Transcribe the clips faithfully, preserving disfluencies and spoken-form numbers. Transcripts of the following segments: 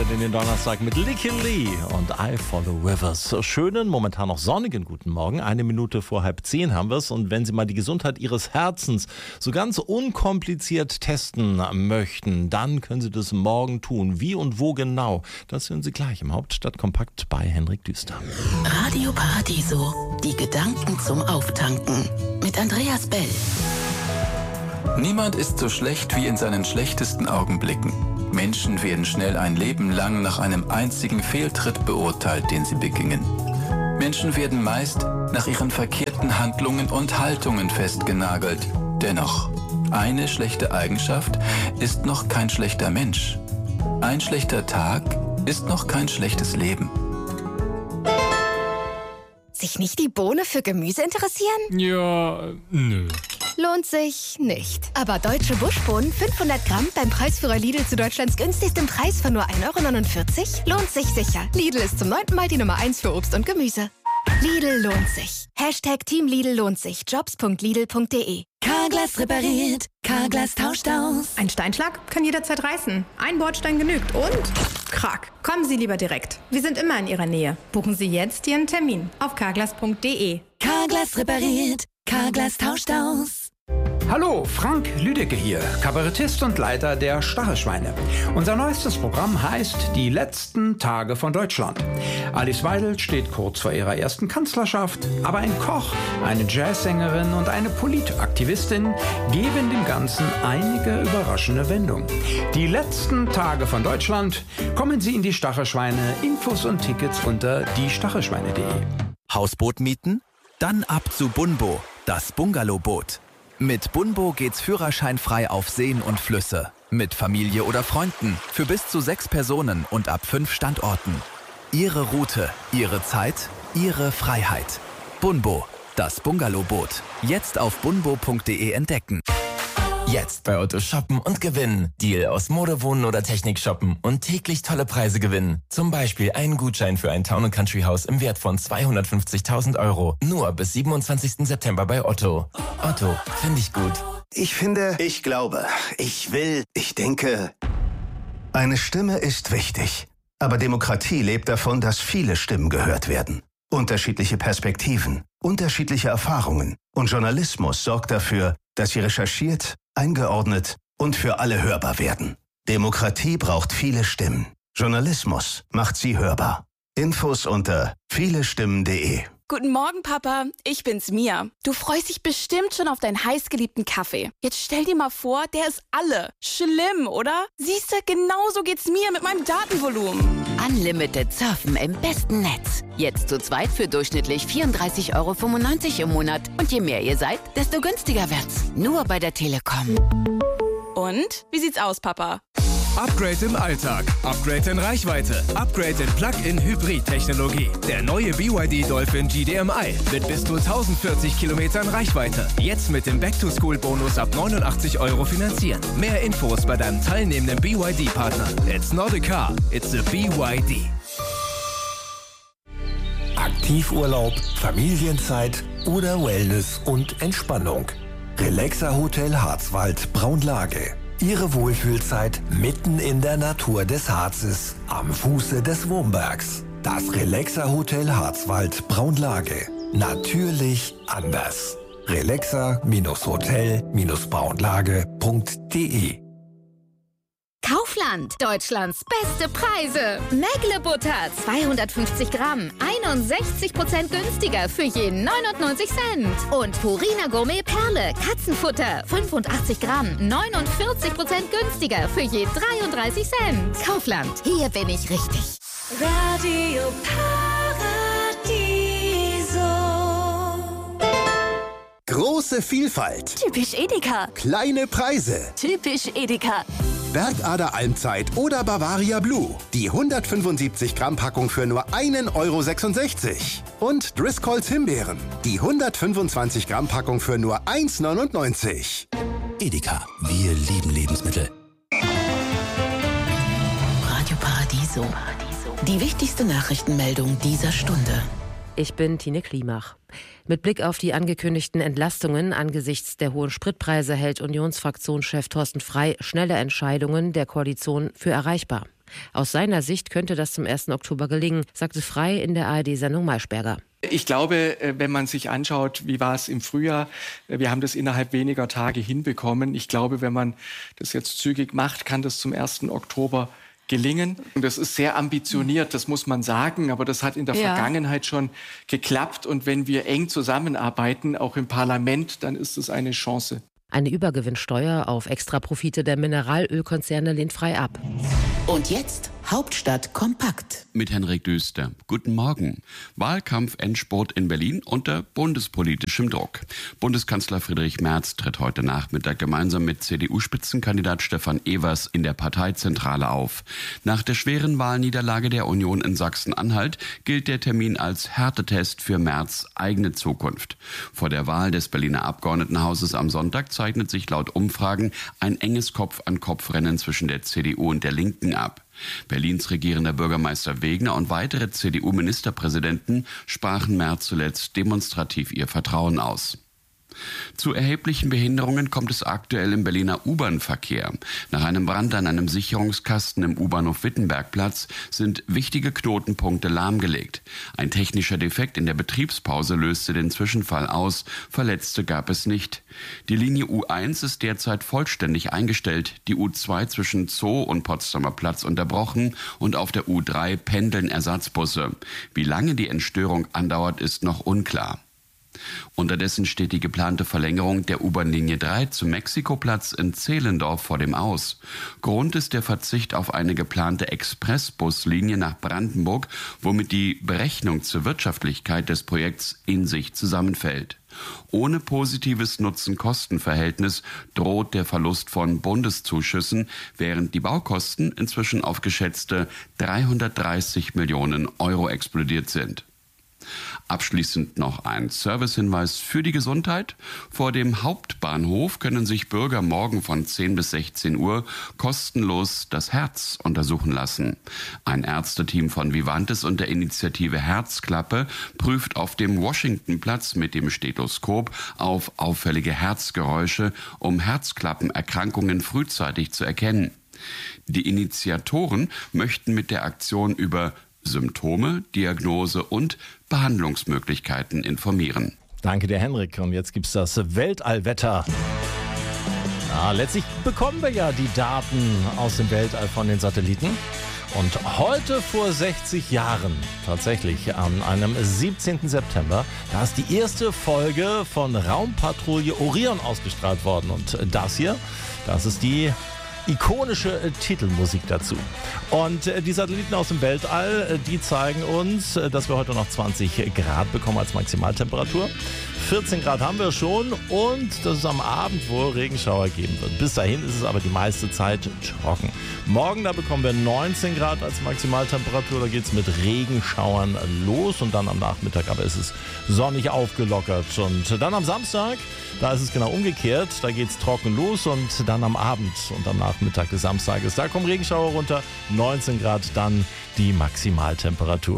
startet in den Donnerstag mit Licky Lee und I Follow Rivers. Schönen, momentan noch sonnigen guten Morgen. Eine Minute vor halb zehn haben wir es. Und wenn Sie mal die Gesundheit Ihres Herzens so ganz unkompliziert testen möchten, dann können Sie das morgen tun. Wie und wo genau, das hören Sie gleich im Hauptstadtkompakt bei Henrik Düster. Radio Paradiso, die Gedanken zum Auftanken mit Andreas Bell. Niemand ist so schlecht wie in seinen schlechtesten Augenblicken. Menschen werden schnell ein Leben lang nach einem einzigen Fehltritt beurteilt, den sie begingen. Menschen werden meist nach ihren verkehrten Handlungen und Haltungen festgenagelt. Dennoch, eine schlechte Eigenschaft ist noch kein schlechter Mensch. Ein schlechter Tag ist noch kein schlechtes Leben. Sich nicht die Bohne für Gemüse interessieren? Ja, nö. Lohnt sich nicht. Aber deutsche Buschbohnen fünfhundert Gramm beim Preisführer Lidl zu Deutschlands günstigstem Preis von nur ein Euro neunundvierzig lohnt sich sicher. Lidl ist zum neunten Mal die Nummer eins für Obst und Gemüse. Lidl lohnt sich. Hashtag Team Lidl lohnt sich. Jobs punkt lidl punkt de. Carglass repariert, Carglass tauscht aus. Ein Steinschlag kann jederzeit reißen. Ein Bordstein genügt und krack. Kommen Sie lieber direkt. Wir sind immer in Ihrer Nähe. Buchen Sie jetzt Ihren Termin auf carglass punkt de. Carglass repariert, Carglass tauscht aus. Hallo, Frank Lüdecke hier, Kabarettist und Leiter der Stachelschweine. Unser neuestes Programm heißt Die letzten Tage von Deutschland. Alice Weidel steht kurz vor ihrer ersten Kanzlerschaft, aber ein Koch, eine Jazzsängerin und eine Politaktivistin geben dem Ganzen einige überraschende Wendungen. Die letzten Tage von Deutschland, kommen Sie in die Stachelschweine, Infos und Tickets unter die stachelschweine punkt de. Hausboot mieten? Dann ab zu Bunbo, das Bungalowboot. Mit Bunbo geht's führerscheinfrei auf Seen und Flüsse. Mit Familie oder Freunden. Für bis zu sechs Personen und ab fünf Standorten. Ihre Route, Ihre Zeit, Ihre Freiheit. Bunbo, das Bungalowboot. Jetzt auf bunbo punkt de entdecken. Jetzt bei Otto shoppen und gewinnen. Deal aus Mode, Wohnen oder Technik shoppen und täglich tolle Preise gewinnen. Zum Beispiel einen Gutschein für ein Town- und Country-Haus im Wert von zweihundertfünfzigtausend Euro. Nur bis siebenundzwanzigsten September bei Otto. Otto, finde ich gut. Ich finde, ich glaube, ich will, ich denke. Eine Stimme ist wichtig. Aber Demokratie lebt davon, dass viele Stimmen gehört werden. Unterschiedliche Perspektiven, unterschiedliche Erfahrungen. Und Journalismus sorgt dafür, dass sie recherchiert, eingeordnet und für alle hörbar werden. Demokratie braucht viele Stimmen. Journalismus macht sie hörbar. Infos unter vielestimmen punkt de. Guten Morgen, Papa. Ich bin's, Mia. Du freust dich bestimmt schon auf deinen heißgeliebten Kaffee. Jetzt stell dir mal vor, der ist alle. Schlimm, oder? Siehste, genauso geht's mir mit meinem Datenvolumen. Unlimited Surfen im besten Netz. Jetzt zu zweit für durchschnittlich vierunddreißig Euro fünfundneunzig im Monat. Und je mehr ihr seid, desto günstiger wird's. Nur bei der Telekom. Und? Wie sieht's aus, Papa? Upgrade im Alltag, Upgrade in Reichweite, Upgrade in Plug-in-Hybrid-Technologie. Der neue B Y D Dolphin G D M I mit bis zu tausendvierzig Kilometern Reichweite. Jetzt mit dem Back-to-School-Bonus ab neunundachtzig Euro finanzieren. Mehr Infos bei deinem teilnehmenden B Y D-Partner. It's not a car, it's a B Y D. Aktivurlaub, Familienzeit oder Wellness und Entspannung. Relaxa Hotel Harzwald Braunlage. Ihre Wohlfühlzeit mitten in der Natur des Harzes, am Fuße des Wurmbergs. Das Relaxa Hotel Harzwald Braunlage. Natürlich anders. relaxa Hotel Braunlage punkt de. Kaufland, Deutschlands beste Preise. Mägle-Butter, zweihundertfünfzig Gramm, einundsechzig Prozent günstiger für je neunundneunzig Cent. Und Purina Gourmet Perle, Katzenfutter, fünfundachtzig Gramm, neunundvierzig Prozent günstiger für je dreiunddreißig Cent. Kaufland, hier bin ich richtig. Radio Paradiso. Große Vielfalt. Typisch Edeka. Kleine Preise. Typisch Edeka. Bergader Almzeit oder Bavaria Blue. Die hundertfünfundsiebzig Gramm Packung für nur einen Euro sechsundsechzig. Und Driscolls Himbeeren. Die hundertfünfundzwanzig Gramm Packung für nur eins neunundneunzig. Edeka. Wir lieben Lebensmittel. Radio Paradiso. Die wichtigste Nachrichtenmeldung dieser Stunde. Ich bin Tine Klimach. Mit Blick auf die angekündigten Entlastungen angesichts der hohen Spritpreise hält Unionsfraktionschef Thorsten Frey schnelle Entscheidungen der Koalition für erreichbar. Aus seiner Sicht könnte das zum ersten Oktober gelingen, sagte Frey in der A R D-Sendung Maischberger. Ich glaube, wenn man sich anschaut, wie war es im Frühjahr, wir haben das innerhalb weniger Tage hinbekommen. Ich glaube, wenn man das jetzt zügig macht, kann das zum ersten Oktober gelingen. Und das ist sehr ambitioniert, das muss man sagen, aber das hat in der ja. Vergangenheit schon geklappt. Und wenn wir eng zusammenarbeiten, auch im Parlament, dann ist es eine Chance. Eine Übergewinnsteuer auf Extraprofite der Mineralölkonzerne lehnt Frey ab. Und jetzt Hauptstadt kompakt. Mit Henrik Düster. Guten Morgen. Wahlkampf-Endspurt in Berlin unter bundespolitischem Druck. Bundeskanzler Friedrich Merz tritt heute Nachmittag gemeinsam mit C D U-Spitzenkandidat Stefan Evers in der Parteizentrale auf. Nach der schweren Wahlniederlage der Union in Sachsen-Anhalt gilt der Termin als Härtetest für Merz' eigene Zukunft. Vor der Wahl des Berliner Abgeordnetenhauses am Sonntag zeichnet sich laut Umfragen ein enges Kopf-an-Kopf-Rennen zwischen der C D U und der Linken ab. Berlins regierender Bürgermeister Wegner und weitere C D U-Ministerpräsidenten sprachen Merz zuletzt demonstrativ ihr Vertrauen aus. Zu erheblichen Behinderungen kommt es aktuell im Berliner U-Bahn-Verkehr. Nach einem Brand an einem Sicherungskasten im U-Bahnhof Wittenbergplatz sind wichtige Knotenpunkte lahmgelegt. Ein technischer Defekt in der Betriebspause löste den Zwischenfall aus. Verletzte gab es nicht. Die Linie U eins ist derzeit vollständig eingestellt, die U zwei zwischen Zoo und Potsdamer Platz unterbrochen und auf der U drei pendeln Ersatzbusse. Wie lange die Entstörung andauert, ist noch unklar. Unterdessen steht die geplante Verlängerung der U-Bahn-Linie drei zum Mexikoplatz in Zehlendorf vor dem Aus. Grund ist der Verzicht auf eine geplante Expressbuslinie nach Brandenburg, womit die Berechnung zur Wirtschaftlichkeit des Projekts in sich zusammenfällt. Ohne positives Nutzen-Kosten-Verhältnis droht der Verlust von Bundeszuschüssen, während die Baukosten inzwischen auf geschätzte dreihundertdreißig Millionen Euro explodiert sind. Abschließend noch ein Servicehinweis für die Gesundheit. Vor dem Hauptbahnhof können sich Bürger morgen von zehn bis sechzehn Uhr kostenlos das Herz untersuchen lassen. Ein Ärzteteam von Vivantes und der Initiative Herzklappe prüft auf dem Washingtonplatz mit dem Stethoskop auf auffällige Herzgeräusche, um Herzklappenerkrankungen frühzeitig zu erkennen. Die Initiatoren möchten mit der Aktion über Symptome, Diagnose und Behandlungsmöglichkeiten informieren. Danke dir, Henrik. Und jetzt gibt's das Weltallwetter. Ja, letztlich bekommen wir ja die Daten aus dem Weltall von den Satelliten. Und heute vor sechzig Jahren, tatsächlich an einem siebzehnten September, da ist die erste Folge von Raumpatrouille Orion ausgestrahlt worden. Und das hier, das ist die ikonische äh, Titelmusik dazu. Und äh, die Satelliten aus dem Weltall, äh, die zeigen uns, äh, dass wir heute noch zwanzig Grad bekommen als Maximaltemperatur. vierzehn Grad haben wir schon und dass es am Abend wohl Regenschauer geben wird. Bis dahin ist es aber die meiste Zeit trocken. Morgen, da bekommen wir neunzehn Grad als Maximaltemperatur. Da geht es mit Regenschauern los und dann am Nachmittag aber ist es sonnig aufgelockert. Und dann am Samstag, da ist es genau umgekehrt. Da geht es trocken los und dann am Abend und am Nachmittag des Samstages, da kommen Regenschauer runter. neunzehn Grad dann die Maximaltemperatur.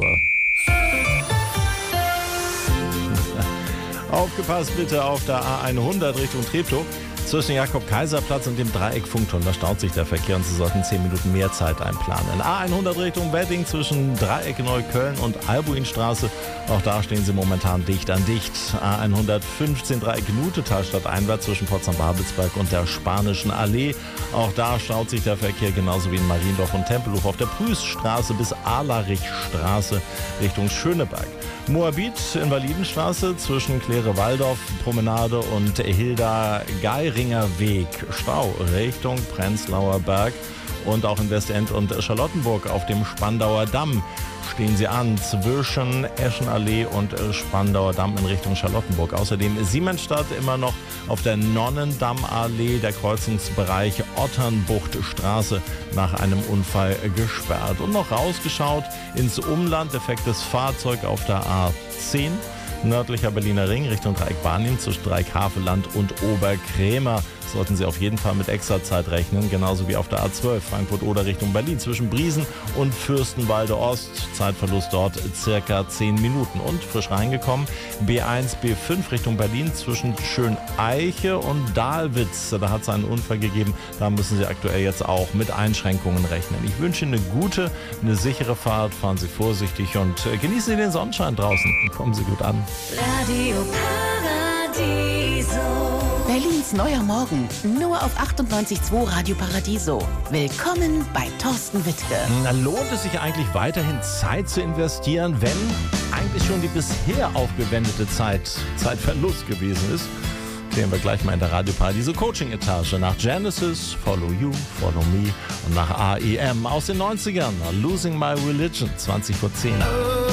Aufgepasst bitte auf der A hundert Richtung Treptow. Zwischen Jakob-Kaiser-Platz und dem Dreieck Funkturm, da staut sich der Verkehr und Sie sollten zehn Minuten mehr Zeit einplanen. A hundert Richtung Wedding zwischen Dreieck Neukölln und Albuinstraße. Auch da stehen Sie momentan dicht an dicht. A hundertfünfzehn Dreieck Nutetal stadteinwärts zwischen Potsdam-Babelsberg und der Spanischen Allee. Auch da staut sich der Verkehr genauso wie in Mariendorf und Tempelhof auf der Prüßstraße bis Ahlerichstraße Richtung Schöneberg. Moabit, Invalidenstraße zwischen Klere-Waldorf Promenade und Hilda-Geiringer Weg. Stau Richtung Prenzlauer Berg und auch in Westend und Charlottenburg auf dem Spandauer Damm stehen Sie an zwischen Eschenallee und Spandauer Damm in Richtung Charlottenburg. Außerdem Siemensstadt immer noch auf der Nonnendammallee, der Kreuzungsbereich Otternbuchtstraße nach einem Unfall gesperrt. Und noch rausgeschaut ins Umland, defektes Fahrzeug auf der A zehn. Nördlicher Berliner Ring Richtung Dreieck Barnim zwischen Dreieck Havelland und Oberkrämer. sollten Sie auf jeden Fall mit Extrazeit rechnen, genauso wie auf der A zwölf Frankfurt-Oder Richtung Berlin zwischen Briesen und Fürstenwalde Ost. Zeitverlust dort circa zehn Minuten. Und frisch reingekommen B eins, B fünf Richtung Berlin zwischen Schöneiche und Dahlwitz. Da hat es einen Unfall gegeben, da müssen Sie aktuell jetzt auch mit Einschränkungen rechnen. Ich wünsche Ihnen eine gute, eine sichere Fahrt, fahren Sie vorsichtig und genießen Sie den Sonnenschein draußen. Kommen Sie gut an. Radio Paradiso. Berlins neuer Morgen, nur auf achtundneunzig Komma zwei Radio Paradiso. Willkommen bei Thorsten Wittke. Na, lohnt es sich eigentlich weiterhin Zeit zu investieren, wenn eigentlich schon die bisher aufgewendete Zeit Zeitverlust gewesen ist? Klären wir gleich mal in der Radio Paradiso Coaching-Etage nach Genesis, Follow You, Follow Me und nach A E M aus den neunzigern, Losing My Religion, zwanzig vor zehn.